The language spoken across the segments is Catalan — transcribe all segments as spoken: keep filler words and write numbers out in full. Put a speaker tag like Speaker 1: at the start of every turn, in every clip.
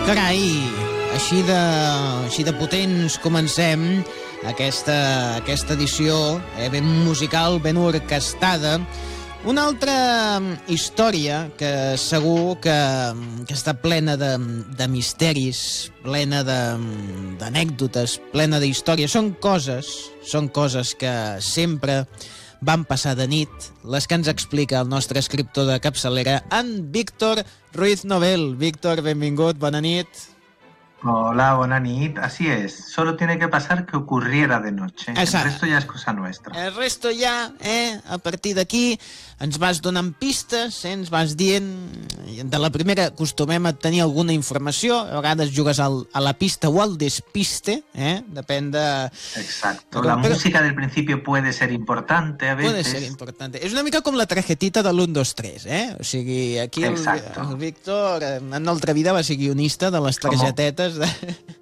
Speaker 1: Carai, així de, així de potents comencem aquesta, aquesta edició, eh, ben musical, ben orquestada. Una altra història que segur que, que està plena de, de misteris, plena d'anècdotes, plena d'històries. Són coses, són coses que sempre van passar de nit, les que ens explica el nostre escriptor de capçalera, en Víctor Ruiz Novel. Víctor, benvingut, bona nit.
Speaker 2: Hola, bona nit. Así es, solo tiene que pasar que ocurriera de noche.
Speaker 1: Exacte.
Speaker 2: El resto ya es cosa nuestra.
Speaker 1: El resto ja, eh, a partir d'aquí, ens vas donant pistes, eh, ens vas dient... De la primera acostumem a tenir alguna informació, a vegades jugues al, a la pista o al despiste, eh, depèn de...
Speaker 2: Exacto,
Speaker 1: Però,
Speaker 2: la
Speaker 1: però...
Speaker 2: música del principio puede ser importante a veces.
Speaker 1: Puede ser importante. És una mica com la targetita de l'u, dos, tres, eh? O sigui, aquí el, el Víctor, en altra vida, va ser guionista de les targetetes de...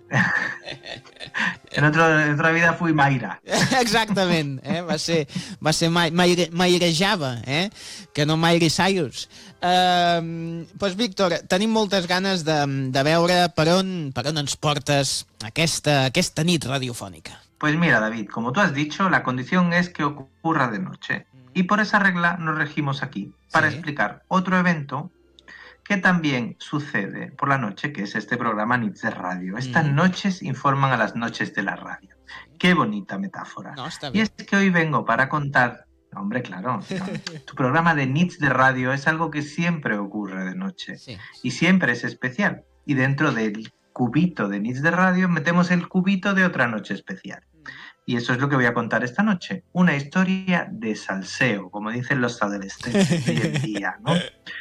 Speaker 2: En, otro, en otra vida fui Mayra.
Speaker 1: Exactament, eh? va ser, va ser Mayre, Mayre Java, eh? que no Miley Cyrus. Uh, doncs, Víctor, tenim moltes ganes de, de veure per on, per on ens portes aquesta, aquesta nit radiofònica.
Speaker 2: Pues mira, David, como tú has dicho, la condición es que ocurra de noche. Y por esa regla nos regimos aquí, para ¿Sí? explicar otro evento que también sucede por la noche, que es este programa Nits de Radio. Estas mm. noches informan a las noches de la radio. Qué bonita metáfora.
Speaker 1: No,
Speaker 2: y es que hoy vengo para contar... Hombre, claro, tu programa de Nits de Radio es algo que siempre ocurre de noche. Sí. Y siempre es especial. Y dentro del cubito de Nits de Radio metemos el cubito de otra noche especial. Y eso es lo que voy a contar esta noche. Una historia de salseo, como dicen los adolescentes de hoy en día, ¿no?